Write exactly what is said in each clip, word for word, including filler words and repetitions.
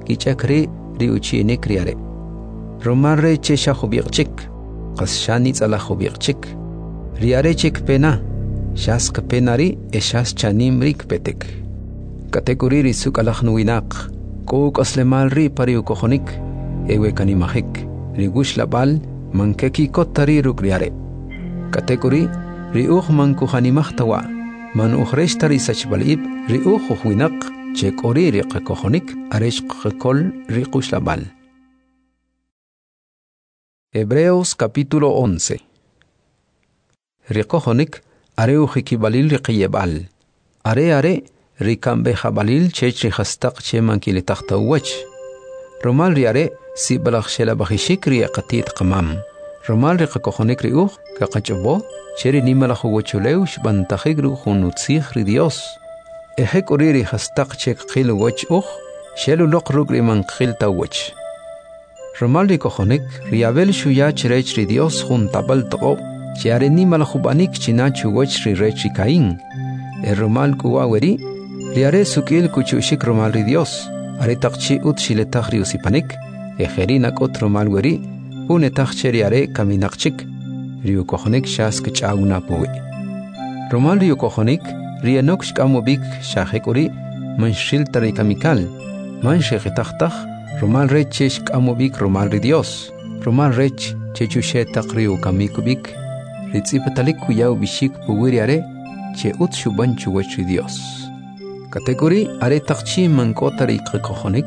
kichakri riuchinik riare. Romarre chesha hubiqchik, qasshani tsala hubiqchik. Riare chik pena, shas penari eshas chanimrik petek. Kategori risuk alahnuinak, kouk aslemalri pariukohonik, ewe kanimahik, rigush labal, mankeki kotari rukriare. Kategori riuh mankuhanimahtawa, man ukhreshtari sachbalib, riuh huinak, chek ori riqakohonik, aresh qakol riqush labal. Hebreos capítulo once. Riqohonik, areu hikibalil riqiyebal. Are are, rikambe habalil chech rihastaq cheman kilitakhta uwach. Romal riare, si balakh shela bahishik riaqatit qamam. Romal riqakohonik riuh, kaqachbo, cheri nimalakhu wachuleu shbantakhig ruhunutzih ri Dios. Ehek ori rihastaq chek qil wach uh, shelu loqrug riman qilta wach. Romal riqohonik, riabel shuya cherech ri Dios hun tabal toqo, chiare nimalakhu banik chinachu wach ri rech Caín. El romal kuwaweri, riare sukil kuchushik romal ri Dios, are taqchi ut shiletach riusipanik, ejerinak ot romal weri, unetach cheriare kaminakchik, riukohonik shas kichaguna puwi. Romal riukohonik, rianok shkamobik shahekuri, manshil tarikamikal, manshekitachtach, romal reche shkamobik romal ri Dios, romal rech chechushetach riukamikubik, ritzipatalik kuyau bishik puwiriare, che ut shubanchu wach ri Dios. Kategori are taqchi man kotari qikohonik,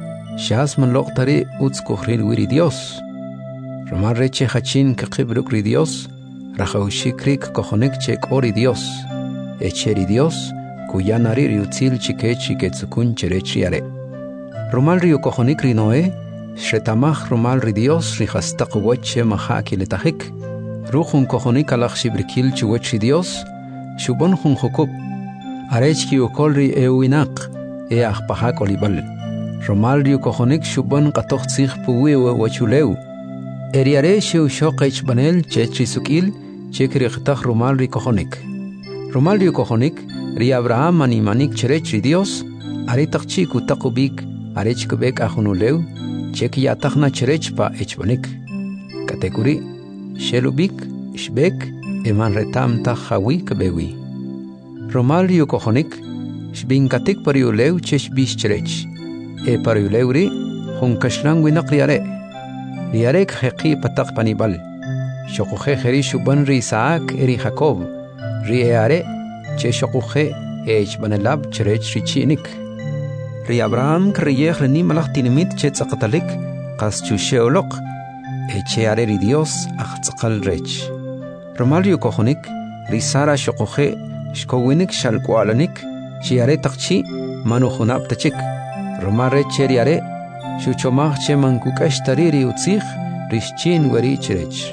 shas man loqtari uts kuhrir wiri Dios. Romal reche hachin kaqibruk ri Dios, rajaushikrik kohonik chek ori Dios. Echeri Dios, kuyanari riutzil chikechi ketsukun cherechiare. Romal rio kohonik ri Noé, shretamach romal ri Dios rihastaq wache mahaki letahik. Ruhun kohonik alach shibrikil chuwach ri Dios, shubon hun hukub. Arechki ukolri euinak, e ahpahak olibal. Romal rio kohonik shubon qatoch zich puwe wachuleu. Eriare sheu shoqech banel chechi sukil, chekri qtach romal ri kohonik. Romal rio kohonik, ri Abraham manimanik cherech ri Dios, are taqchi kutakubik, arech kubek ahunuleu, cheki yatachna cherech pa echbanik. Kategori, shelubik, shbek, eman retam tahawi kabewi. Romal rio kohonik, shbinkatik pariuleu chesh bish cherech. E pariuleuri, hun kashlang winak riare. Riarek heqi patak panibal. Shokuhe heri shuban ri Isaac eri Jacob. Ri eare, che shokuhe ech banelab cherech richinik. Ri Abraham kriyeh reni malach tinimit che tzaqatalik, qas chushe olok, eche are ri Dios aqtzaqal rech. Romal rio kohonik, ri Sara shokuhe shkowinik shalkwalanik, chiare taqchi manuhunab tachik. Romal reche riare, shuchomach che mankukash tariri utzich, rishchin wari cherech.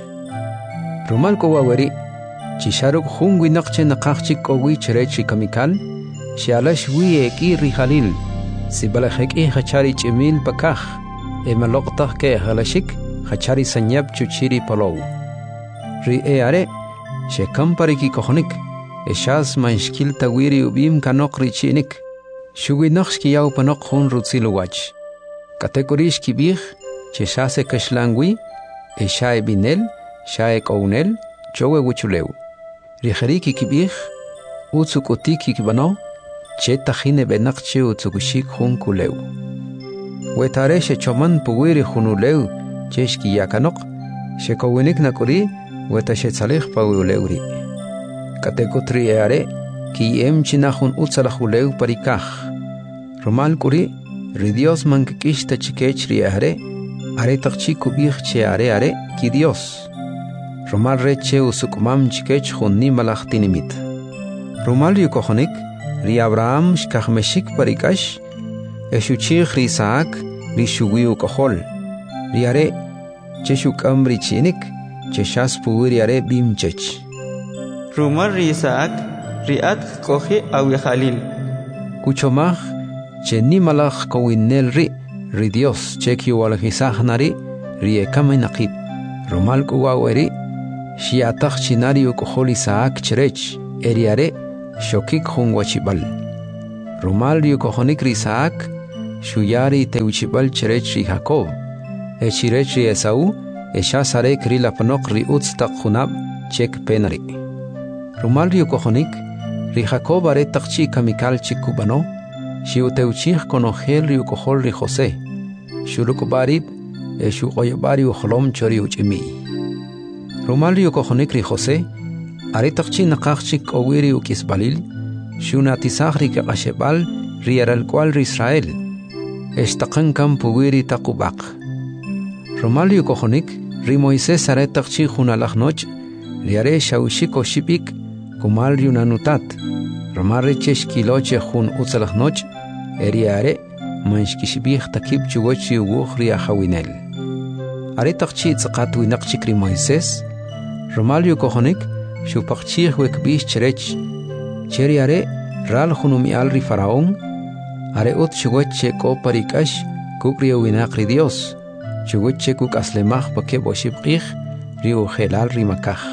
Romal kowa wari, chisharuk hungwi naqche naqachik kowi cherech kamikal, shialash wi eki rihalil, sibalahek i hachari chimil pakach, e maloktak ke halashik, hachari sanyab chuchiri palow. Ri eare, shekam pariki kohonik, eshas manshkil tawiri ubim kanok richinik, shugi naqshki yau panok hun rutzilu wach. Kategorish kibih, che shase kashlangwi, e shae binel, shae kounel, chowe wuchuleu. Rijeriki kibih, utsukotiki kibano, che tajine benakche utsukushik hun kuleu. Wetare she choman puwiri hunuleu, cheshki yakanok, she kowinik nakuri, weta she tzalih pawuleuri. Kategotri eare, ki em chinahun utsalahuleu parikah. Romal kuri, ri Dios mankikish tachikech ri are, are taqchi kubih che are are, ki Dios. Romal reche usukumam chikech hunni malach tinimit. Romal rio kohonik, ri Abraham shkahmeshik parikash, eshuchich ri Isaac, ri shugiu kohol. Ri are, che shukam ri chinik, che shas puwiri are bimchech. Romal ri Isaac, ri at kohi awi Khalil. Kuchomach, che ni malach kowinel ri, ri Dios, che ki walhisah nari, ri ekame naqib. Romal kuwaweri, shiatach chinari ukohol Isaac cherech, eriare, shokik hun wachibal. Romal ri ukohonik ri Isaac, shuyari teuchibal cherech ri Jacob, e chirech ri Esaú, e shasare kri la panok ri utz tak khunab chek penari. Rumal ri ukohonik, ri Jacob are takchi kamikal chikubano, shiu teuchich konogel ri ukohol ri José, shurukubarib, e shu oyabari ukholom chori uchimi. Rumal ri ukohonik ri José, are takchi nakachik owiri ukisbalil, shuna tisahri ka ashebal ri aral kwal ri Israel, eshtakan kam puwiri takubak. Rumal ri ukohonik, ri Moisés are takchi junalach noch, ri are shaushiko shipik, kumal ri unanutat, Rumal ri cheshkiloche jun utzalach noch, eri are, manshkishibich takib chugochi uguch ri ahawinel. Are takchi tzakatu inakchik ri Moisés, Rumal ri ukohonik, shupakchich wekbish cherech, cheri are, ral junumial ri faraón, are ut chugoche ko parikash, kukri uwinak ri Dios, chugoche kuk aslemach pake boshibkich, ri ujelal ri makach.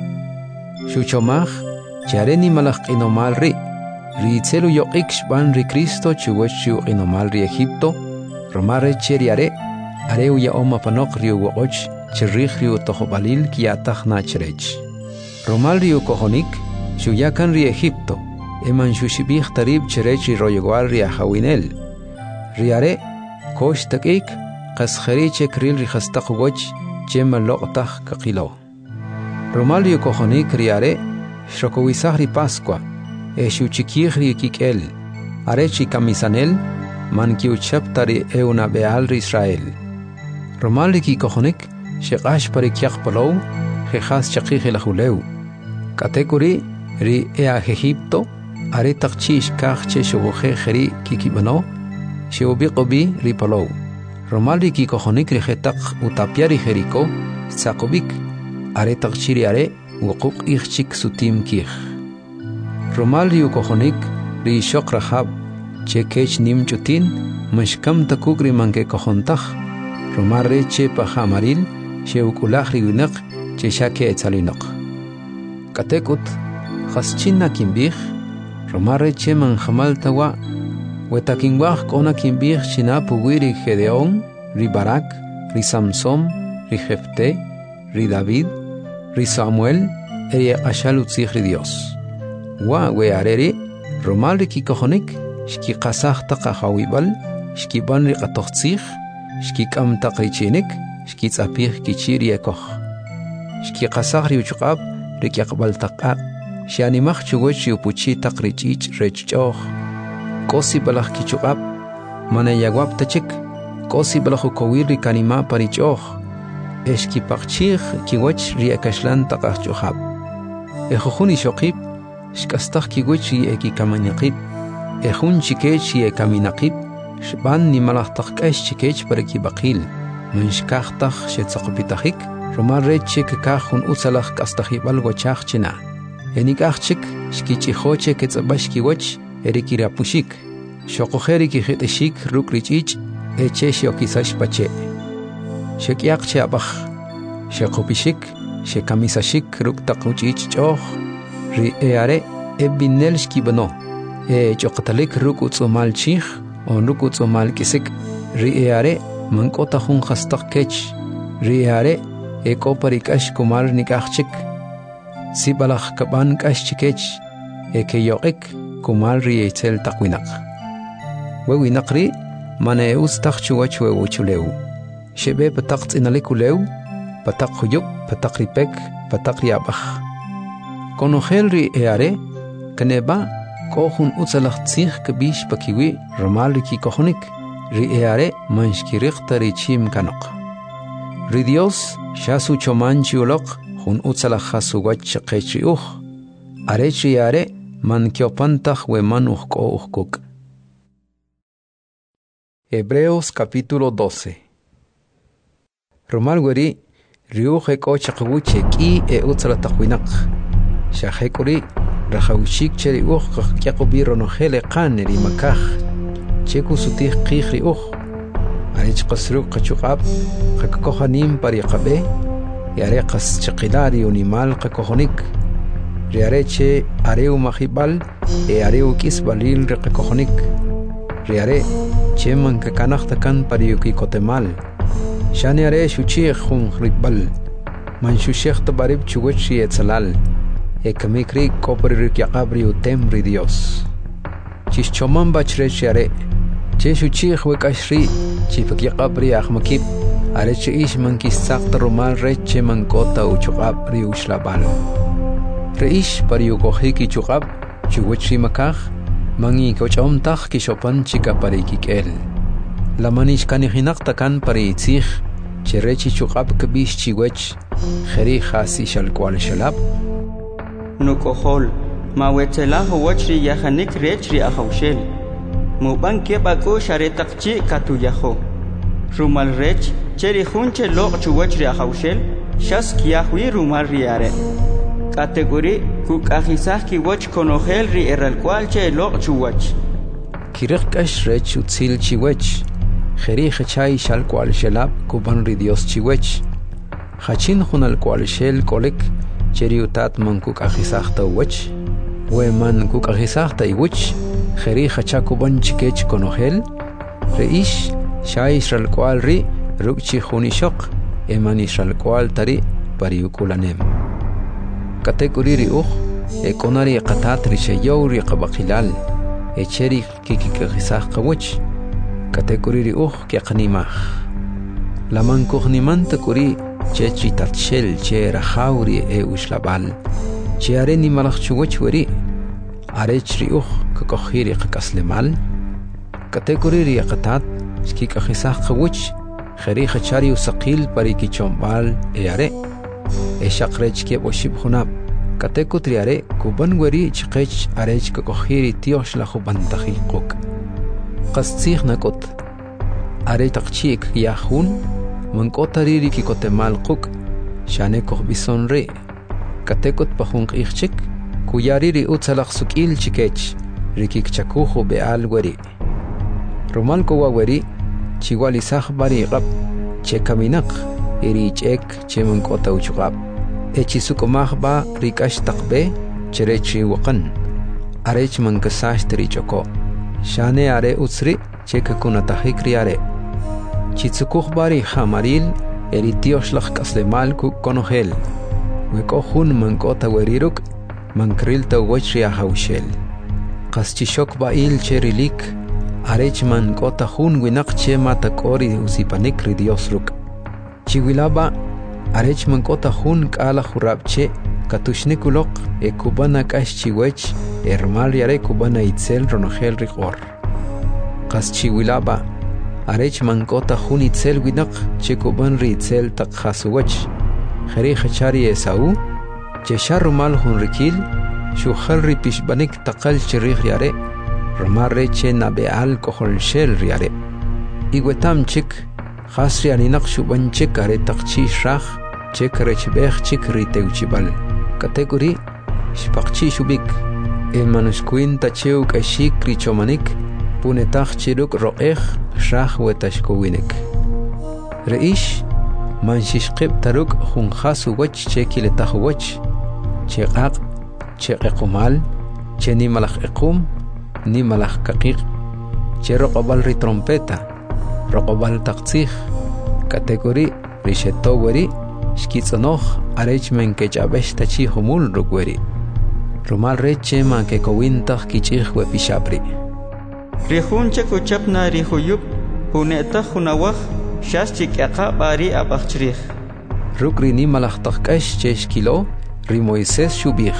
Shuchomach, chare ni malach inomal ri, ri itzelu yoqik shban ri Cristo chugoche inomal ri Egipto, romare cheri are, are uya oma panok ri ugoch, chirrich ri utohobalil kiatach na cherech. Romal ri ukohonik, shuyakan ri Egipto, eman shushibich tarib cherech ri royogual ri ahawinel. Ri are, kosh takik, qaskheriche kril ri khastaq ugoch, chema loqtach kakilo. Romal ri ukohonik ri are, shokowisah ri Pascua, e shuchikich ri kikel, are chi kamisanel, man ki uchaptari e una beal ri Israel. Romal ri kikohonik, shekash pari kiak palou, jehas chakich el ajuleu. Katekuri ri ea Egipto, are takchish kachche shoboje jeri kikibano, shiobiqobi ri palou. Romal ri kikohonik ri jetak utapiari jeriko, tzakobik, are takchiri are, wukuk ichchik sutim kich. Romal ri ukohonik ri shok rahab, che kech nim chutin, mashkam takuk ri manke kohontach, Romal re che pahamaril, she ukulach ri winak, che shake etzalinok. Katekut, chaschina kimbich, Romal re che man jamal tawa, wetakinwach kona kimbich china puwiri Gedeón, ri Barak, ri Samsom, ri Jefte, ri David, ri Samuel, eri ashal utzich ri Dios. Wa we areri, Romal ri kikohonik, shki qasach taqa hawibal, shki ban ri qatochtzich, shki kam taqrichinik, shki tzapich kichiri ekoch. Shki qasach ri uchqab, ri kiaqbal taqaq, shianimach chugoch upuchi taqrichich rechchoch. Kosi balach kichuqab, manayagwab tachik, kosi balach ukowir ri kanima parichoch. Eshki paqchich kiwach ri akashlan taqach chuqab. Ejohuni shoqib, shkastach kiwach ri ekikamanyaqib. Ejun chikech ri ekaminaqib, shban ni malachtak kash chikech pareki bakil. Menshkachtach shetzaqopitachik, Romal rechik kahun utzalach kastachibal gochach china. Enikachik, shkichihoche ketzabashki wach, erikirapushik. Shokoheri kiheteshik rukrich, eche shokisash pache. Shekiak cheabach, shekopishik, shekamisashik ruktakuchich choch, ri eare ebinel shkibano. E chokatalik rukutsumal chich, on rukutsumal kisik, ri eare mankota hun khastak kech, ri eare eko parikash kumar nikachik, sibalach kaban kash chikech, eke yoik kumar ri etzel takwinak. Wewinak ri, mane ustach chuach wewuchuleu. Shebe patak inalikuleu, patak huyuk, patak ripek, patak riabach. Konogel ri eare, kaneba, kohun utzalach tzich kabish pakiwi, Romal ri kikohonik, ri eare manshkirichta ri chim kanok. Ri Dios, shasu chomanchi ulok, hun utzalach hasugach chechi uch, arech ri eare, man kiopantach we man uchko uchkuk. Hebreos capítulo doce. Romal weri, riuche ko chakawuche ki e utzala takwinak. Shahekuri, rahawishik cheri uch kakyakubi ronohele kaneri makach. Cheku sutih kihri uch. Arich kasruk kachukab, kakakohanim pariqabe, yare kas chakilari unimal kakohonik. Riareche areu mahibal, e areu kisbalil rekakohonik. Riare, cheman kakanaqtakan pariyuki kotemal shani are shuchih khun rikbal man shushekh tabarib chuwchi etzalal ekamikri koprik yaqabri utemri Dios chishchoman bachre share che shuchih wekashri chifak yaqabri ahmakib are che ish man kisaqta rumal reche man kota uchuqabri ushlabal reish pariyukohiki chuqab chuwchi makaj mangi kochomtaj kishopan chika parikik'el lamanish kanihinaqtakan paritzij cherechi chuqab kbish chiwech kheri khasi shalkwal shalab nukohol mawetela howachri yahanik rechri ahawshel muban kebako sharetaqchi katuyaho rumal rech cheri hunche loq chuwachri ahawshel shas kiyahwi rumal riare category kukajisaj kiwach konojel ri eralcual che loq chuwach kirek kash rech utzil chiwech kheri khachay shalkwal shalab kuban ri Dios chiwech khachin hunal kwal shel kolek cheri utat man kukajisaj tawach we man kukajisaj taiwach kheri khacha kuban chikech konojel reish shay shalkwal ri rukchi hunishok emani shalkwal tari pariukulanem category ri uj e konari qatat ri shayawri qabaqilal e cheri kikikajisaj qawach category ri uj keqnimaj laman kuqnimanta kuri chechi tatshel che rajawri e ushlabal che are ni malaj chuwach wari are chri uj kakojiri qakaslemal category ri qatat kikajisaj qawach kheri khachari usaqil pariki chombal e are e shaqrech ke boshib khunab kateko triare kuban wari chqech arech ka kohiri tiosh la khuban taqiquk qastsig nakot are taqchik yahun man kotariri ki kotemal quk shane koh bisonre katekot pahun qixchik kuyariri utsalaq sukil chikech rikik chakuhu beal wari romal ko wari chiwali sahbari qab che kaminaq erichek cheman kota uchuqab echi sukomahba rikash taqbe cherechi waqan arech man kasash trichoko shane are utsri cheka kunata hikriare chitsukukhbari khamaril eritiosh lak kaslemal ku konogel weko hun man kota weriruk man kril ta wachri haushel qaschishok bail cherilik arech man kota hun winaq chema takori usipanik ri Dios ruk chiwilaba arech man kota hun kala khurabche katushnikulok e kubana kash chiwech ermal yare kubana itzel ronogel riqor qas chiwilaba arech man kota hun itzel winaq che kuban ri itzel taqhasuwach khari khachari esau che sharumal hun rikil shu khalri pishbanik taqal chirih yare ramare che nabeal kohol shel yare igwetam chik khasri aninaq shuban chik are taqchi shrakh chik rechbekh chik riteuchibal category shpaqchi shubik e manuskuin tacheu kashik richomanik punetaq chiruk roqej shrakh wetashkowinek reish manshishqib taruk khun khasu wach chekile tahwach cheqaq cheqqumal cheni malakh iqum ni malakh kaqiq cheroqbal ri trompeta roqbal taqtsig category rishetoweri shkitzonoj arech men kechabesh tachi humul rukweri rumal reche man ke kowintaq kichij we pishapri rihunche kuchapna rihuyup huneta hunawaj shashchik yaqa bari abaqchrij rukri ni malakh taqash cheshkilo ri Moisés shubij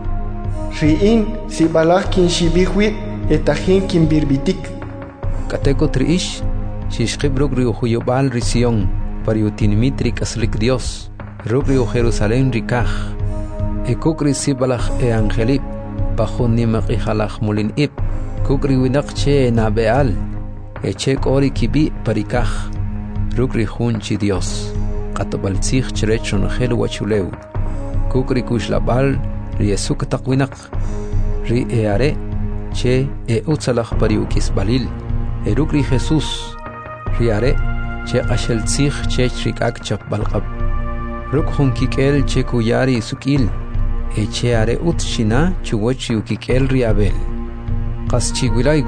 riin si balak kin shibijwi etahin kin birbitik cateko triish shishqib rukri huyubal risión pariutin mitrik aslik Dios rukri Jerusalén rikaj e kukri sibalaj e angelip bajun nimaq ijalaj mulin ib kukri winaq che nabeal e che kori kibi parikaj rukri junchi Dios qatabaltzij cherechon gel wachuleu kukri kushlabal riesuk taqwinaq ri eare che e utsalaj pariukis balil e rukri Jesús riare che qashel tzij che rikak chap balqab ruk hun kikel che kuyari sukil e che are utshina chuwach yukikel riabel qas chigulay wib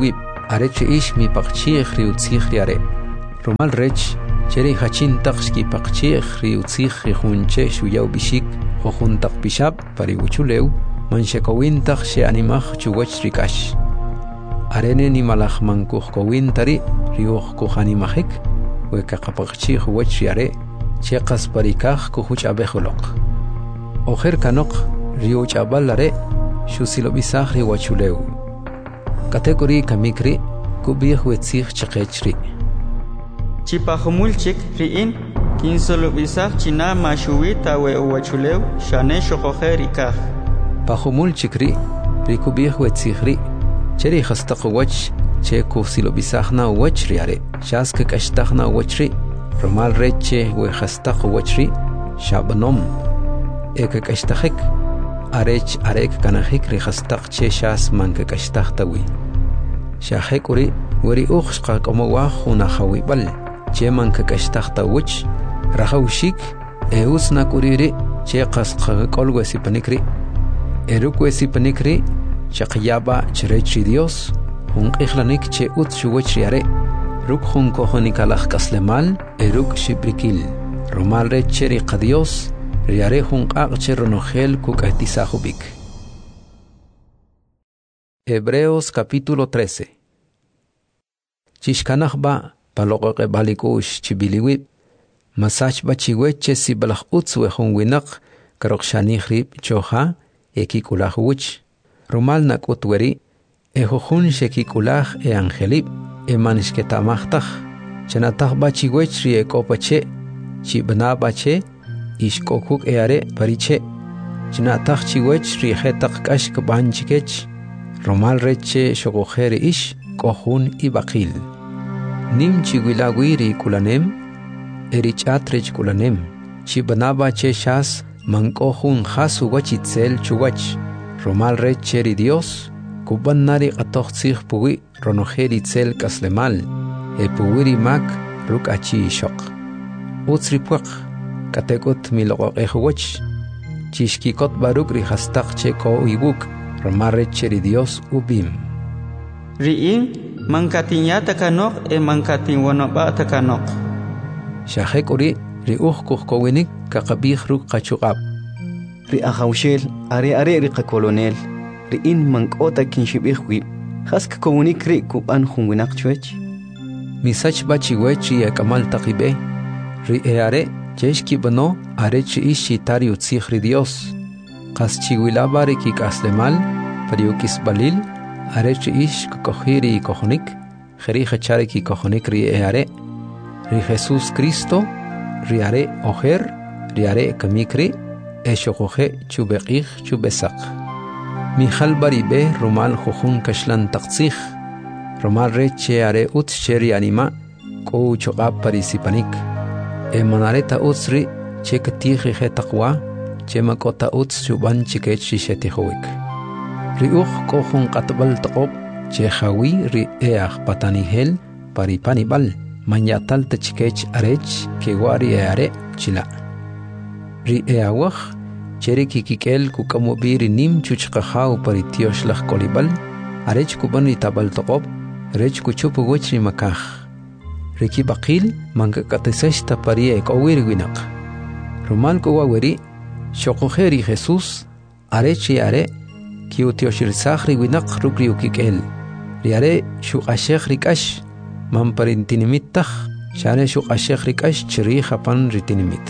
arech ish mi paqchih ri utzih ri are romal rech cheri hachin taqshki paqchih ri utzih ri hunche shuyaw bishik ho juntaq pishab pari uchuleu manshekowin taq she animaj chuwach rikash arene ni malaj mankuj kowin tari riuj kuj animajik weka qapaqchih wach ri are cheqas parikaj kujuch abejoloq ojer kanok riuch abalare shusilobisaj ri wachuleu kategori kamikri kubih wetzih chaqechri chipajumulchik riin kinsolobisaj china mashuwita we wachuleu shane shoqojer ikaj pajumulchik ri rikubih wetzih ri cheri khastaq wach che kusilobisajna wach ri are shask kashtajna wach ri romal reche we khastaq wach ri shabnom ek kashtajik arech arek kanajik ri khastaq che shas manka kashtajtawi shahekuri wari ukhshqa komowa khuna khawibal che manka kashtajtawch rahawshik eusna kuriri che qasqa kolwesi panikri erukwesi panikri chaqyaba chrechi dios hun ikhlanik che utshuwach yare ruk hun kohonikalaj kaslemal eruk shibrikil romal recheri qadios riare hun qaqche ronogel kukahtisajubik. Hebreos capítulo trece. Chishkanajba paloqoqe balikush chibiliwib masach bachiweche sibalaj utzwe hun winak karokshanihrib choha ekikulajuwich romal nakutweri ejojun shekikulaj e angelib e manishketamajtaj chanataj bachiwech ri ekopache chibnabache ishkokuk eare pariche chinataj chiwech ri jetaq kashk banchikech romal reche shogojer ish kohun ibaqil nim chiwilawi ri kulanem erichatrech kulanem chibnabache shas mankohun hasu wachitzel chuwach romal reche ri dios kubannari qatoqtsig puwi ronojeri tzel kaslemal e puwiri mak ruk achi shoq utsripuq katekot miloqoq ejwach chishkikot baruk ri hastaq che ko ibuk romal reche ri dios ubim riin mankatinyata kanok e mankatin wonoba takanok shahekuri ri uj kuhkowinik kaqabih ruk qachuqab ri ahawshel are are ri qakolonel riin mankota kinshibihwi hask komunik ri kuban hunwinak chwech misach bachiwech ri kamal taqibe ri eare cheshki bano are chi ishi tari utzih ri dios qas chiwilaba ri kikaslemal pariukis balil are chi ish kohiri kohonik kheri khachari ki kohonik ri eare ri Jesus Cristo ri are oher ri are kamikri eshokoje chubeqih chubesaq Mijal baribe romal jujun kashlan taqtsig romal reche are ut cheri anima ko choqab parisipanik e manareta utsri chekatigi he taqwa chemakota uts chuban chikech shishetihowik riuj kohun qatbal taqob che khawi ri eah patanihel paripanibal manyatal tchikech arech kewari are chila ri eawaj cheri kikikel kukamobiri nim chuchqahaw paritiosh laj kolibal arech kubani tabal toqob rech kuchupu wechri makaj riki baqil manka katisesta parie kowir winaq romal kowaweri shoqojeri Jesus arechi are kiutioshirsakhri winaq rukri ukikel riare shuqashekh rikash man parintinimittah shane shuqashekh rikash chiri khapan ritinimit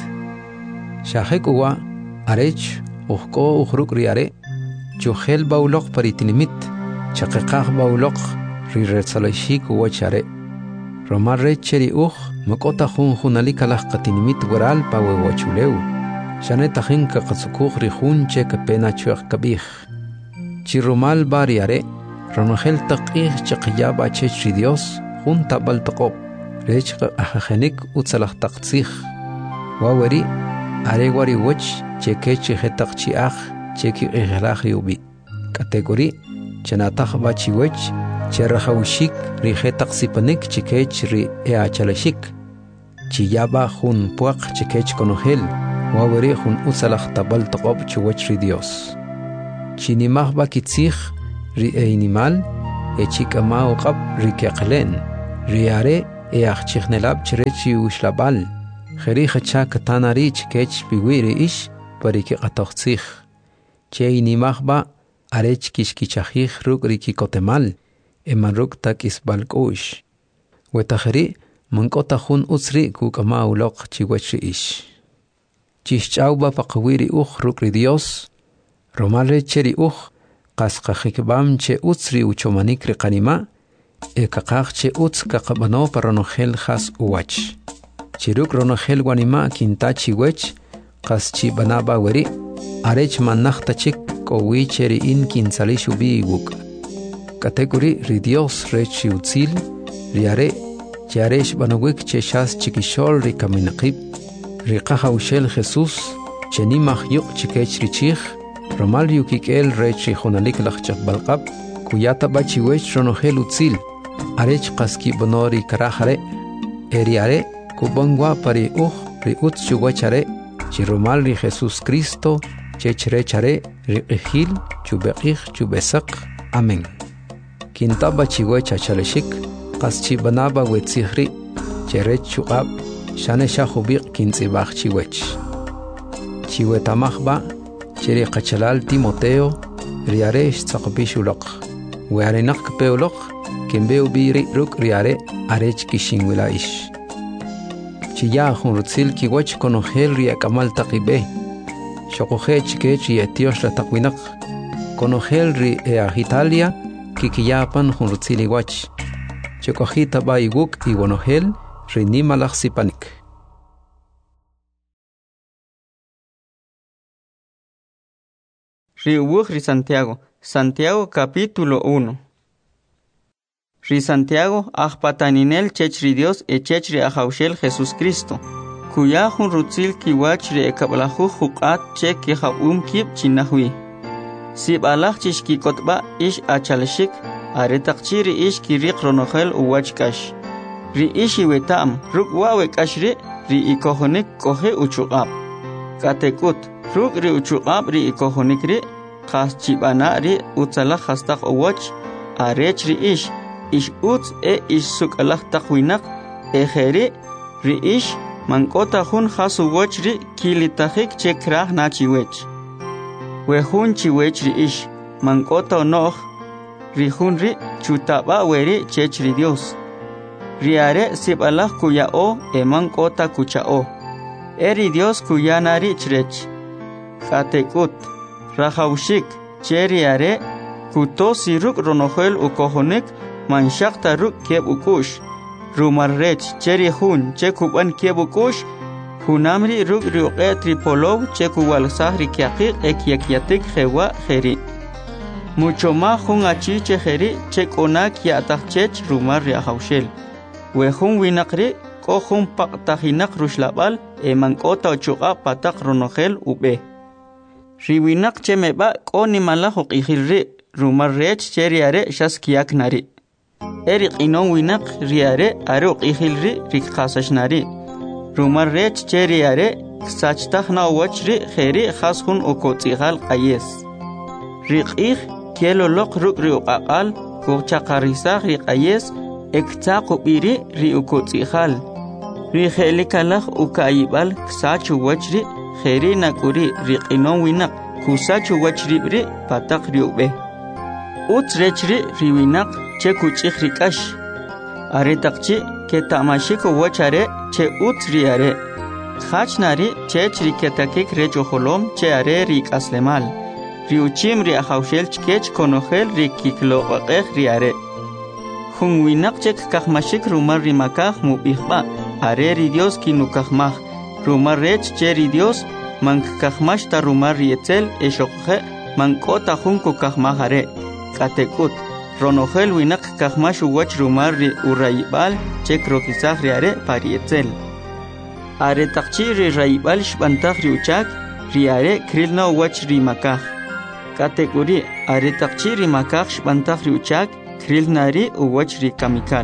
shahekuwa arech uxko uxruk riare chuhel bauloq paritinimit chaqiqaq bauloq ri retsalashik wachare romal recheri uj makota jun junalika laj qatinimit waral pawe wachuleu shane tajin ka qatsukuk ri jun che ka pena chuq kabij chi romal bariare ronogel taqih chaqyaba chech ri dios jun tabal taqob rech ahajenik utsalaj taqtsig wawari are wari wach chekechi hetaq chiaj cheki ihlaj yubi category chanataq bachi wach cherahawshik ri hetaq sipanik chikech ri eachalashik chiyaba jun puaq chikech konogel wawari jun utsalaj tabal taqob chuwach ri dios chinimaj bakitsig ri einimal e chikama uqab rikeqlen riare e achichnelab chrechi ushlabal kheri khacha katanari chkech biwiri ish pariki qatoqtsikh chei nimagba arech kishkichajij ruk riki kotemal emaruk tak isbalkush wetakhri mankota jun utsri kukama uloq chiwachi ish chichauba paqwiri ukh rukri Dios romale cheri ukh qasqakhikbam che utsri uchomanikri qanima e kaqaq che utz kaqabano paronogel khas uwach chiruk ronogel wanima kintachi wech qaschi banaba weri arech manachta chik kowi cheri in kinsalishu biwuk kategori ri Dios rechi utzil riare charesh banawik che shas chikishol ri kaminaqib ri qahawshel Jesus cheni makhyuq chikech richich romal yukikel rechi khonalik lachchaq balqab kuyata bachiwech ronogel utzil arech qaski bonori karahare eriare kubangwa pari uh ri utchuwachare chi romal ri Jesus Cristo chechrechare ri ejil chubeqij chubesaq amen kintaba chiwecha chaleshik qaschi banaba wetzihri cherech chuqab shane shahubiq kintzibaq chiwech chiwetamajba cheri qachalal Timoteo riare tsaqbishulaq wearenaq peoloq kembeu biri ruk riare arech kishinwila ish chiya hunrutzil kiwach konogel ria kamal taqibe shoqoje chikech y etios la taqwinaq konogel ri e Italia kikiyapan hunrutzil iwach chokojita baiguk y bonogel rinimalaq sipanik Riubuj ri Santiago Santiago capítulo uno Ri Santiago ajpataninel chechri Dios e chechri ajaushel Jesus Cristo kuya hun rutzil kiwach ri ekablahu huqat che ki haum kib chinahwi sib alaj chishki kotba ish achalshik aretaqchi ri ish kiriq ronogel uwachkash ri ishi wetam ruk wawe kashri ri ikohonik kohe uchuqab katekut ruk ri uchuqab ri ikohonik ri khas chibana ri utsala khastaq uwach arech ri ish ish utz e ish sukalaj taqwinaq e kheri ri ish mankota hun khasu wach ri kilitahik che krah na chiwech we hun chiwech ri ish mankota noh ri hun ri chutaba weri chech ri Dios ri are sibalaj kuya o e mankota kucha o eri Dios kuya nari chrech katekut rahaushik cheri are kuto siruk ronojel ukohonik manshaqta ruk keb ukush rumarrech cheri hun chekuban keb ukush hunamri ruk ruqe tripolov chekuwal sahri kiaqiq ekyakiatik jewa jeri mucho ma hun achi chejeri chekona kiatachech rumar riahaushel we hun winaqri ko hun paqtahinaq rushlabal e mankota chuqa pataq ronojel ube riwinaq chemeba ko nimala huqijilri rumarrech cheri are shaskiak nari Eric inon winak riare aruq ihilri rikqasashnari rumarrech cheri are sachtakhna wachri kheri khashun okotsigal qayes riqih kielo loq ruk riqaqal kochaqarisaq riqayes ektaqu biri ri okotsigal ri khelikalaq ukaibal sachu wachri kheri nakuri riqinon winak kusachu wachri bri pataq riube utrechri riwinak che kuchih rikash are taqchi ke tamashiko wachare che utri are khachnari che chiriketakik rejo holom che are rik aslemal riuchim ri ahaushel chkech konogel rikiklo qeq ri are hunwinak che kakhmashik rumar ri makah mubihba are ri Dios kinukahmah rumar rech che ri Dios mank kakhmash ta rumar ri etzel eshokhe mankota hunku kahmah are katekut ronogel winak kahmashu wach rumar ri uraibal che krokisaj ri are parietzel are taqchi ri raibal shbantaj ri uchak ri are krilna wach ri makaj kategori are taqchi ri makaj shbantaj ri uchak krilna ri wach ri kamikal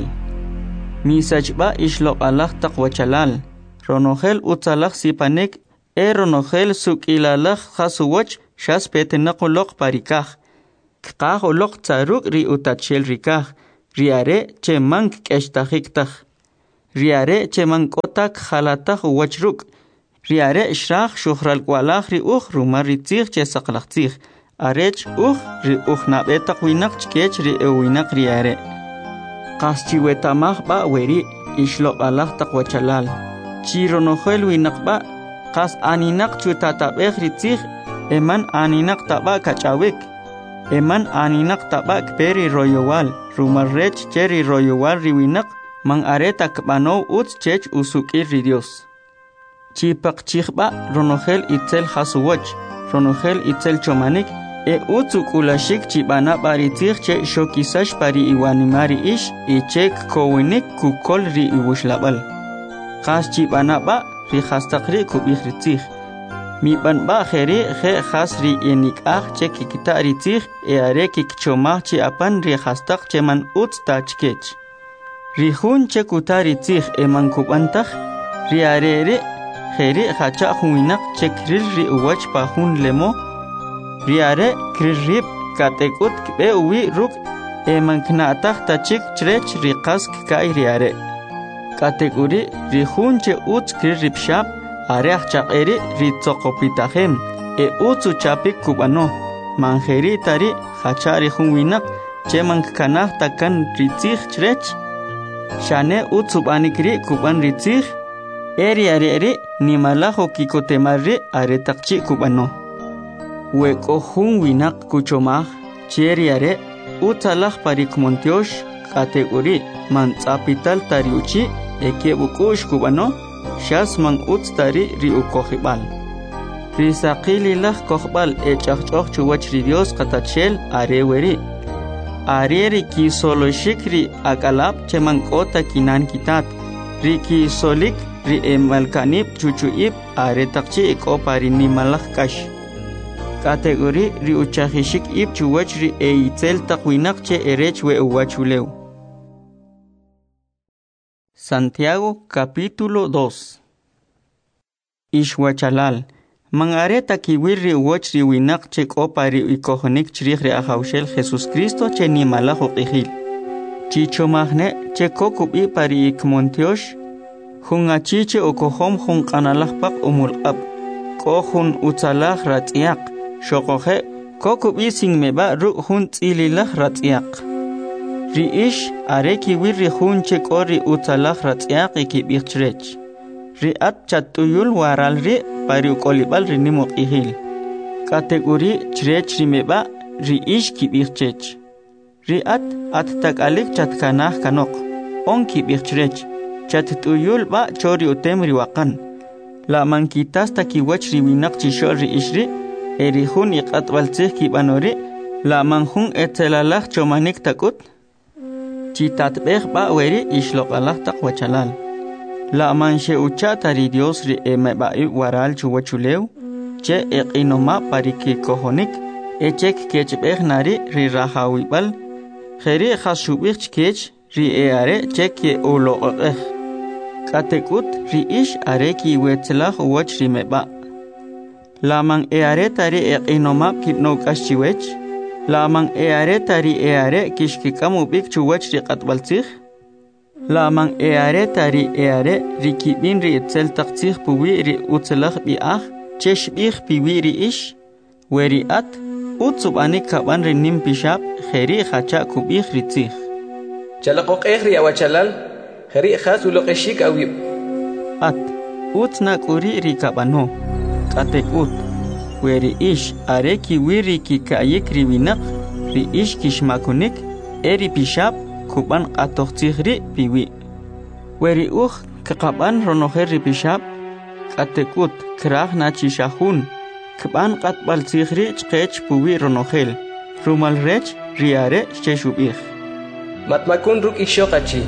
misachba ishloq alaj taqwachalal ronogel utsalaj sipanek e ronogel sukilalaj khasuwach shas petenaqoloq parikaj kqaj oloq tsaruk ri utachel rikaj riare che mank k'extajiktaj riare che mankotak jalataj uwachruk riare shraj shuhralkwalaj ri uj rumar ri tzij che saqlaj tzij arech uj ri uj nab'etaq winaq chkech ri ewinaq riare qas chiwetamaj ba weri ixloq'alaj taq wachalal chironojel winaq ba qas aninaq chutatab'ej ri tzij eman aninaq taba kachawik eman aninaq taba kperi royowal rumar rech cheri royowal ri winaq man areta kb'anow utz chech usuk'ir ri Dios chipaq chijba ronojel itzel jasuwoch ronojel itzel chomanik e utz uk'ulashik chib'ana b'ari tzij che xokisax pari iwanimari ix ichek kowinik kukol ri iwuxlab'al qas chib'ana ba ri jastaq ri kub'ij ri tzij mib'anb'a jeri je jas ri enik'aj che kikita' ri tzij e are kikchomaj chi apan ri jastaq che man utz ta chkech ri jun che kuta ri tzij e man kub'antaj ri are ri jeri jacha jun winaq che kril ri uwach pa jun lemo ri are kril rib katek'ut kb'e uwi ruk' e man kna'taj ta chik chrech ri qas kka'y ri are katek'uri ri jun che utz kril ri pxab are ajchaq'eri ri tzoqopitajem e utz uchapik kub'ano manjeri tari jacha ri jun winaq che man kkanaj takan ri tzij chrech xane utz ub'anik ri kub'an ri tzij eri are ri nimalaj okikotemar ri are taqchi kub'ano we k'o jun winaq kuchomaj cheri are utz alaj parik montiox katek'uri man tz'apital tari uchi e keb'uk'u'x kub'ano xas man utz tari ri ukojib'al ri saqililaj kojb'al e ch'ajch'oj chuwach ri Dios qatachel are weri are ri kisoloxik ri ak'alab che man k'o ta kinan kitat ri kisolik ri emalkanib chuchu'ib are taqchi ik'o pari nimalaj k'ax kategori ri uchajixik ib chuwach ri e itzel taq winaq che erech we uwachulew. Santiago capítulo dos. Ixhuachalal man areta kiwir ri uwach ri winaq che k'opa ri ikojonik chrij ri ajawxel Jesus Cristo che nimalaj uq'ijil chichomajne che kokub'i pari ikmontiox jun achiche okojom jun q'analajpaq umulq'ab k'o jun utzalaj ratz'yaq xoqoje kokub'i sinmeba ru' jun tz'ililaj ratz'yaq ri ix are kiwir ri jun che k'o ri utzalaj ratz'yaq ikib'ij chrech ri at chat'uyul waral ri pari uk'olib'al ri nim uq'ijil kategori chrech ri meba ri ix kib'ij chech ri at at tak'alik chatkanaj kanoq on kib'ij chrech chat'uyul ba chori utem ri waqan la mankitas takiwach ri winaq chixol ri ix ri eri jun iq'atb'al tzij kib'anori la manjun etzelalaj chomanik tak'ut chitatb'ej ba weri ixloq'alaj taq wachalal la manxe uchata ri Dios ri emeb'a'i waral chuwachulew che eq'inoma pari kikojonik echek kechb'ej nari ri rajawib'al jeri jas xub'ij chkech ri e are che ke uloq'ej katek'ut ri ix are kiwetzlaj uwach ri meb'a la man e are tari eq'inoma kib'now k'ax chiwech la man e are tari e are kixkik'am ub'ik chuwach ri q'atb'al tzij la man e are tari e are ri kib'in ri itzel taq tzij puwi ri utzlaj b'i'aj che xb'ij piwi ri ix we ri at utz ub'anik kab'an ri nim pixab jeri jacha kub'ij ri tzij chalaqoq'ej ri awachalal jeri jas uloq'exik awib at utz nak'uri ri kab'ano katek'ut we ri ix are kiwi ri kika'yik ri winaq ri ix kixmakunik eri pixab kub'an q'atoj tzij ri piwi we ri uj kaqab'an ronojel ri pixab katek'ut kraj nachixajun kb'an q'atb'al tzij ri chqech puwi ronojel rumal rech ri are che xub'ij matmakun ruk' ixoqachi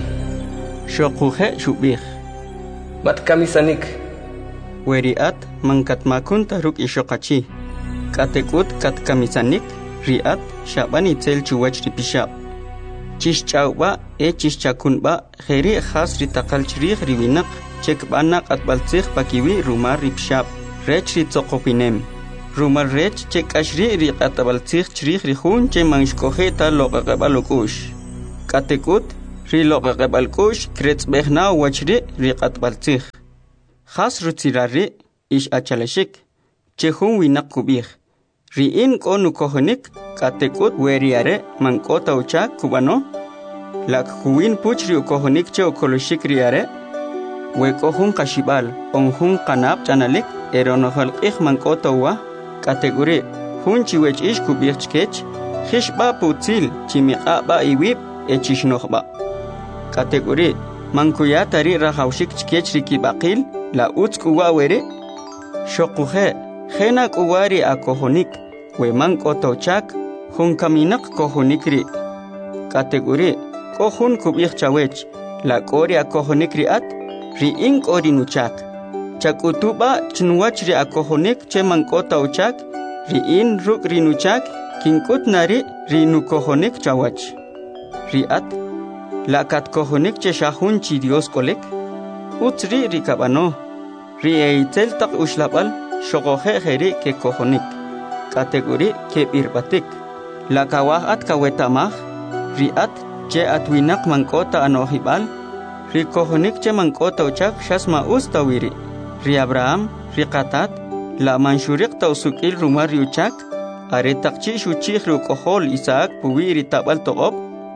xoquje xub'ij matkamisanik weri at mankatmakun taruk ixoqachi katek'ut katkamisanik ri at xab'an itzel chuwach ri pixab chixch'awb'a e chixchakunb'a jeri jas ri taqal chrij ri winaq che kb'ana q'atb'al tzij pakiwi rumar ri pixab rech ri tzoqopinem rumal rech che kashri riqatabaltzig chrij rijun che manshkojeta loqaqabalukush katekut ri loqaqabalkush kretzbehna wachri riqatbaltzig khas rutzirari ish achalashik che hun winaq kubij riin konu kohonik katekut weriare mankota uchak kubano lak kuwin puchri ukohonik che ukoloshik riare we kohun kashibal onhun kanab chanalik eronohal ik mankota wa kategori hun chiwech ish kubij chkech khishba putzil chimiqa ba iwib echishnohba kategori mankuya tari rahawshik chkech rikibaqil la utzkuwa were shokuhe khena kuwari akohonik we mankota uchak hun kaminak kohonikri kategori kohun kubij chawech la kori akohonik riat riin kori nuchak chakutuba chnwach ri akohonik che mankota uchak riin ruk rinuchak kinkut nari rinu kohonik chawach riat la kat kohonik che shahun chi dios kolek utri rikabano ri eitel tak ushlabal shogohe kheri ke kohonik kategori ke birbatik la kawahat kawetamah riat che atwinak mankota anohibal ri kohonik che mankota uchak shasma ustawiri ri Abraham ri qatat la manshurik tausukil rumar uchak are takchi shuchih ru kohol Isaac puwiri tabal toqob